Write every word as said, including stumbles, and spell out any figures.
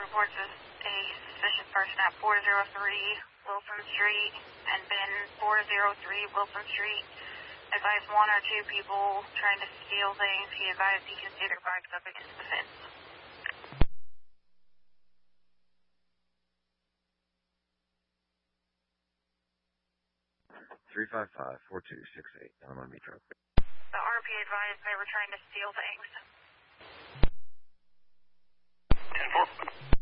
reports a, a suspicious person at four oh three Wilson Street and bin four oh three Wilson Street. Advised one or two people trying to steal things. He advised he can see their bikes up against the fence. three five five, four two six eight, Alamo Metro. The R P advised they were trying to steal things. ten four.